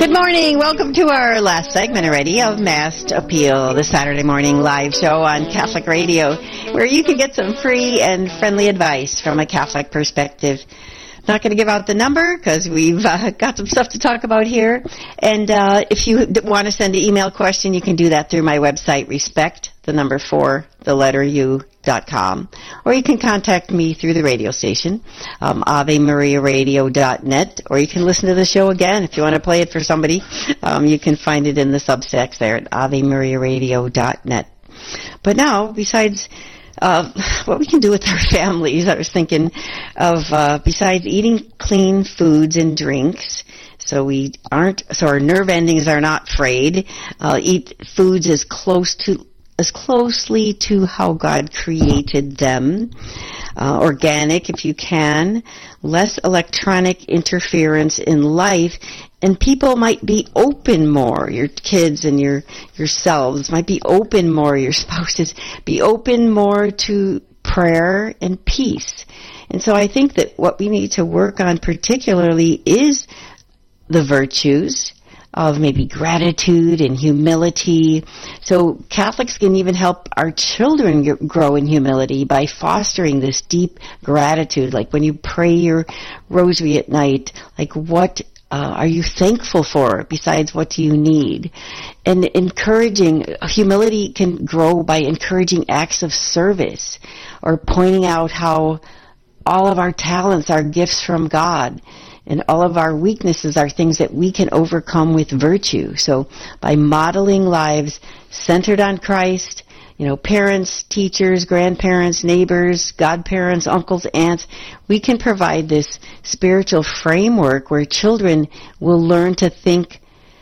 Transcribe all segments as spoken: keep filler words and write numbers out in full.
Good morning. Welcome to our last segment already of Mass Appeal, the Saturday morning live show on Catholic Radio, where you can get some free and friendly advice from a Catholic perspective. Not going to give out the number because we've uh, got some stuff to talk about here. And uh, if you want to send an email question, you can do that through my website, respect, the number four, the letter U, dot com. Or you can contact me through the radio station, um, ave maria radio dot net, or you can listen to the show again if you want to play it for somebody. Um, you can find it in the Substacks there at ave maria radio dot net. But now, besides Uh, what we can do with our families, I was thinking of, uh, besides eating clean foods and drinks, so we aren't, so our nerve endings are not frayed, uh, eat foods as close to, as closely to how God created them, uh, organic if you can, less electronic interference in life, and people might be open more, your kids and your yourselves might be open more, your spouses be open more to prayer and peace. And so I think that what we need to work on particularly is the virtues of maybe gratitude and humility. So Catholics can even help our children g- grow in humility by fostering this deep gratitude. Like when you pray your rosary at night, like what Uh, are you thankful for besides what do you need? And encouraging, humility can grow by encouraging acts of service or pointing out how all of our talents are gifts from God and all of our weaknesses are things that we can overcome with virtue. So by modeling lives centered on Christ, you know, parents, teachers, grandparents, neighbors, godparents, uncles, aunts, we can provide this spiritual framework where children will learn to think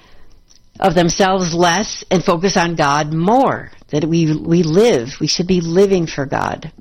of themselves less and focus on God more. That we we live, we should be living for God.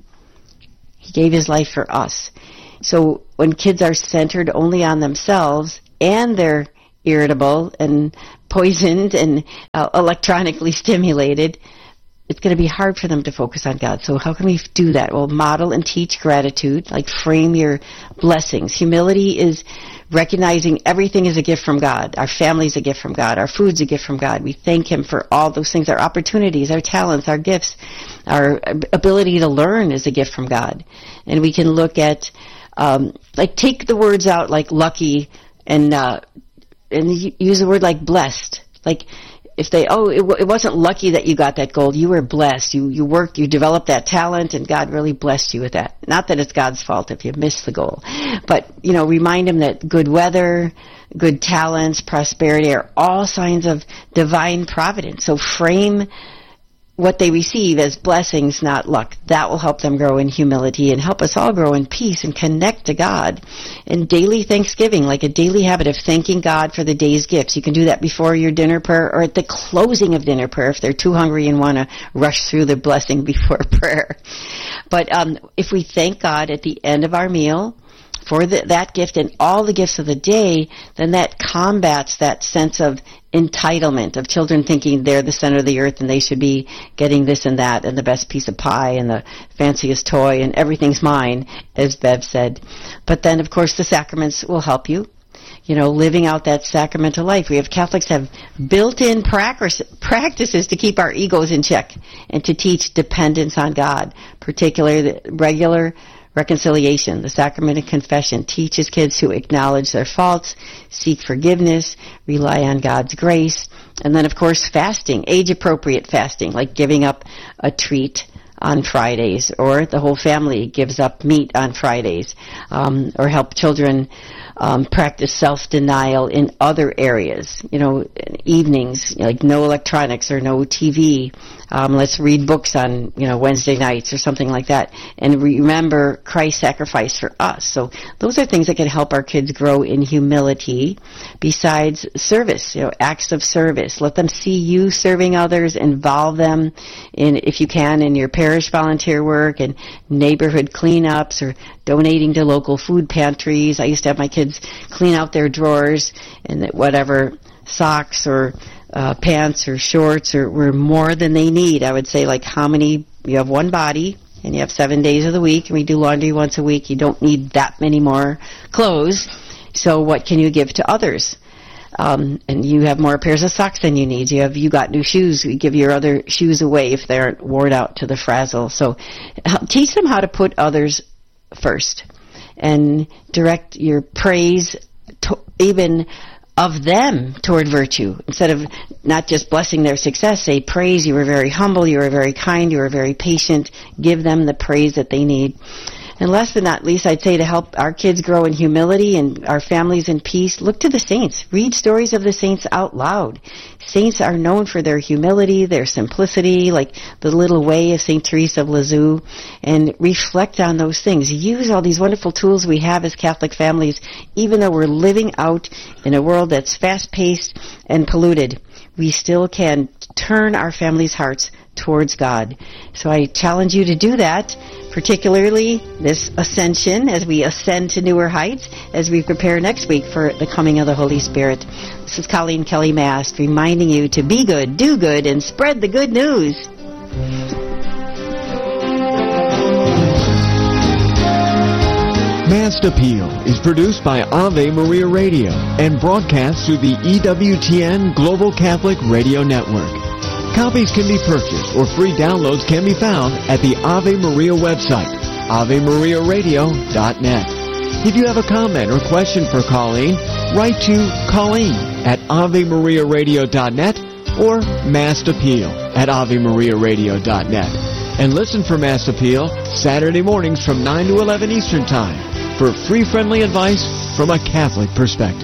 He gave His life for us. So when kids are centered only on themselves and they're irritable and poisoned and uh, electronically stimulated, it's going to be hard for them to focus on God. So how can we do that? Well, model and teach gratitude, like frame your blessings. Humility is recognizing everything is a gift from God. Our family's a gift from God. Our food's a gift from God. We thank Him for all those things, our opportunities, our talents, our gifts. Our ability to learn is a gift from God. And we can look at, um, like take the words out like lucky and, uh, and use the word like blessed. Like, if they, oh, it, w- it wasn't lucky that you got that gold. You were blessed. You you worked, you developed that talent, and God really blessed you with that. Not that it's God's fault if you missed the goal. But, you know, remind them that good weather, good talents, prosperity are all signs of divine providence. So frame what they receive as blessings, not luck. That will help them grow in humility and help us all grow in peace and connect to God. And daily thanksgiving, like a daily habit of thanking God for the day's gifts. You can do that before your dinner prayer or at the closing of dinner prayer if they're too hungry and want to rush through the blessing before prayer. But um, if we thank God at the end of our meal for the, that gift and all the gifts of the day, then that combats that sense of entitlement of children thinking they're the center of the earth and they should be getting this and that and the best piece of pie and the fanciest toy and everything's mine, as Bev said. But then, of course, the sacraments will help you. You know, living out that sacramental life. We have Catholics have built-in practice, practices to keep our egos in check and to teach dependence on God, particularly the regular reconciliation. The sacrament of confession teaches kids to acknowledge their faults, seek forgiveness, rely on God's grace. And then, of course, fasting, age-appropriate fasting, like giving up a treat on Fridays, or the whole family gives up meat on Fridays, um, or help children um, practice self-denial in other areas. You know, evenings, like no electronics or no T V. Um, let's read books on, you know, Wednesday nights or something like that. And remember Christ's sacrifice for us. So those are things that can help our kids grow in humility besides service, you know, acts of service. Let them see you serving others, involve them in, if you can, in your parish volunteer work and neighborhood cleanups or donating to local food pantries. I used to have my kids clean out their drawers and whatever socks or uh, pants or shorts or were more than they need. I would say, like, how many, you have one body and you have seven days of the week and we do laundry once a week. You don't need that many more clothes. So what can you give to others? Um, and you have more pairs of socks than you need. You have you got new shoes. We give your other shoes away if they aren't worn out to the frazzle. So uh, teach them how to put others first and direct your praise to, even of them toward virtue. Instead of not just blessing their success, say praise. You were very humble. You were very kind. You were very patient. Give them the praise that they need. And last but not least, I'd say to help our kids grow in humility and our families in peace, look to the saints. Read stories of the saints out loud. Saints are known for their humility, their simplicity, like the little way of Saint Teresa of Lisieux, and reflect on those things. Use all these wonderful tools we have as Catholic families, even though we're living out in a world that's fast-paced and polluted. We still can turn our families' hearts towards God. So I challenge you to do that, particularly this ascension, as we ascend to newer heights, as we prepare next week for the coming of the Holy Spirit. This is Colleen Kelly Mast, reminding you to be good, do good, and spread the good news. Mast Appeal is produced by Ave Maria Radio and broadcast through the E W T N Global Catholic Radio Network. Copies can be purchased or free downloads can be found at the Ave Maria website, ave maria radio dot net. If you have a comment or question for Colleen, write to Colleen at ave maria radio dot net or Mast Appeal at ave maria radio dot net. And listen for Mast Appeal Saturday mornings from nine to eleven Eastern Time for free, friendly advice from a Catholic perspective.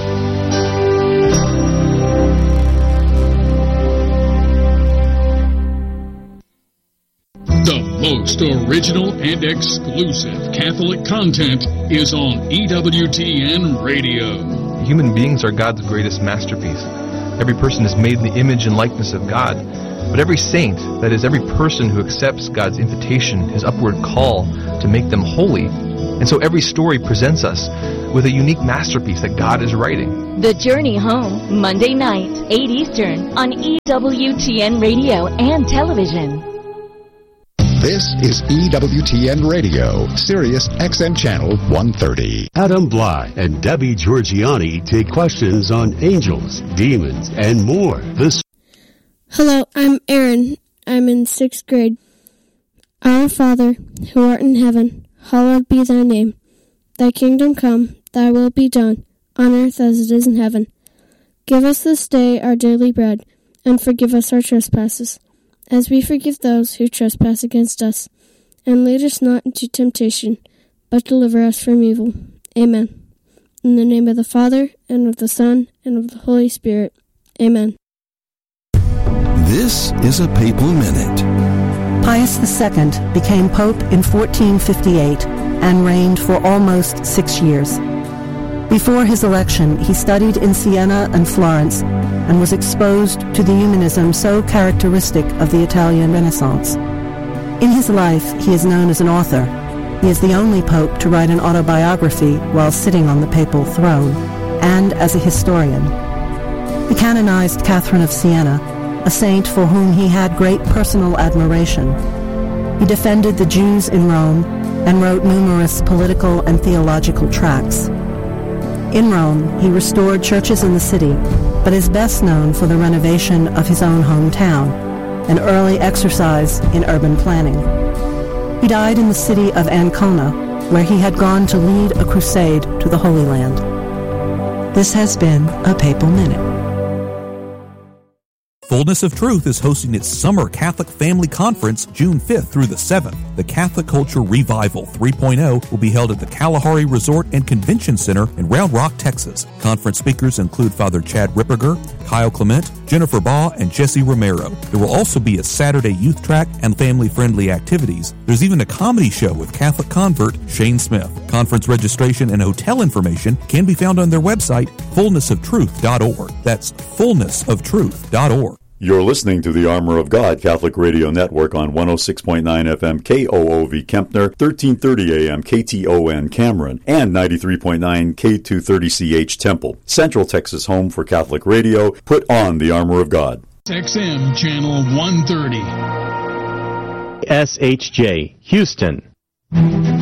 The most original and exclusive Catholic content is on E W T N Radio. Human beings are God's greatest masterpiece. Every person is made in the image and likeness of God. But every saint, that is, every person who accepts God's invitation, his upward call to make them holy. And so every story presents us with a unique masterpiece that God is writing. The Journey Home, Monday night, eight Eastern, on E W T N Radio and Television. This is E W T N Radio, Sirius X M Channel one thirty. Adam Bly and Debbie Georgiani take questions on angels, demons, and more. This. Hello, I'm Aaron. I'm in sixth grade. Our Father, who art in heaven, hallowed be thy name. Thy kingdom come, thy will be done, on earth as it is in heaven. Give us this day our daily bread, and forgive us our trespasses, as we forgive those who trespass against us. And lead us not into temptation, but deliver us from evil. Amen. In the name of the Father, and of the Son, and of the Holy Spirit. Amen. This is a Papal Minute. Pius the Second became Pope in fourteen fifty-eight and reigned for almost six years. Before his election, he studied in Siena and Florence and was exposed to the humanism so characteristic of the Italian Renaissance. In his life, he is known as an author. He is the only pope to write an autobiography while sitting on the papal throne, and as a historian. He canonized Catherine of Siena, a saint for whom he had great personal admiration. He defended the Jews in Rome and wrote numerous political and theological tracts. In Rome, he restored churches in the city, but is best known for the renovation of his own hometown, an early exercise in urban planning. He died in the city of Ancona, where he had gone to lead a crusade to the Holy Land. This has been a Papal Minute. Fullness of Truth is hosting its Summer Catholic Family Conference June fifth through the seventh. The Catholic Culture Revival three point oh will be held at the Kalahari Resort and Convention Center in Round Rock, Texas. Conference speakers include Father Chad Ripperger, Kyle Clement, Jennifer Baugh, and Jesse Romero. There will also be a Saturday youth track and family-friendly activities. There's even a comedy show with Catholic convert Shane Smith. Conference registration and hotel information can be found on their website, fullness of truth dot org. That's fullness of truth dot org. You're listening to the Armor of God Catholic Radio Network on one oh six point nine F M K O O V Kempner, thirteen thirty A M K T O N Cameron, and ninety-three point nine K two thirty C H Temple. Central Texas home for Catholic radio. Put on the Armor of God. X M Channel one thirty. S H J, Houston.